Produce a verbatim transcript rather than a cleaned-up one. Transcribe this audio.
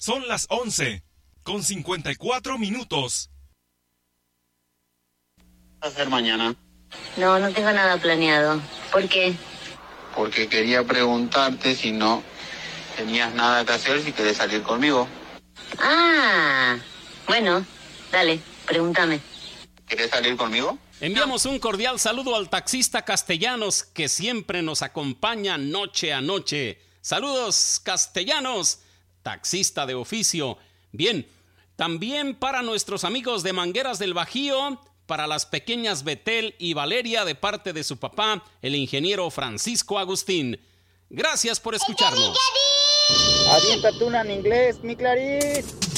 Son las once, con cincuenta y cuatro minutos. ¿Qué vas a hacer mañana? No, no tengo nada planeado. ¿Por qué? Porque quería preguntarte si no tenías nada que hacer, si querés salir conmigo. Ah, bueno, dale, pregúntame. ¿Querés salir conmigo? Enviamos un cordial saludo al taxista Castellanos, que siempre nos acompaña noche a noche. Saludos, Castellanos, taxista de oficio. Bien, también para nuestros amigos de Mangueras del Bajío, para las pequeñas Betel y Valeria de parte de su papá, el ingeniero Francisco Agustín. Gracias por escucharnos. Aviéntate una en inglés, mi Clarice.